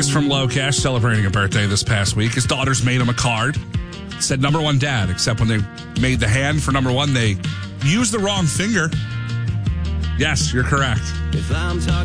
Chris from Locash celebrating a birthday this past week. His daughters made him a card. It said number one dad, except when they made the hand for number one, they used the wrong finger. Yes, you're correct. If I'm talking